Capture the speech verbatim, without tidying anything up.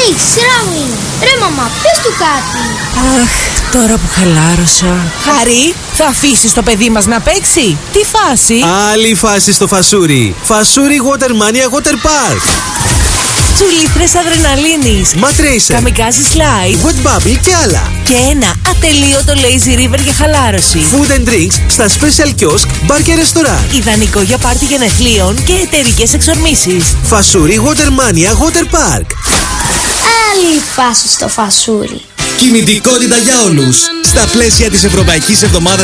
Hey, σειρά μου είναι. Ρε μαμά, πες του κάτι. Αχ, τώρα που χαλάρωσα. Χαρή, θα αφήσεις το παιδί μας να παίξει? Τι φάση? Άλλη φάση στο Φασούρι. Φασούρι Watermania Water Park. Τσουλήθρες αδρεναλίνης, Mat Racer, καμικάζι slide, Wet Bubble και άλλα. και ένα ατελείωτο lazy river για χαλάρωση. Food and drinks στα special kiosk, bar και restaurant. Ιδανικό για πάρτι γενεθλίων και εταιρικές εξορμήσεις. Φασούρι Watermania Water Park. Άλλη φάση στο Φασούρι. Κινητικότητα για όλους. Στα πλαίσια της Ευρωπαϊκής Εβδομάδας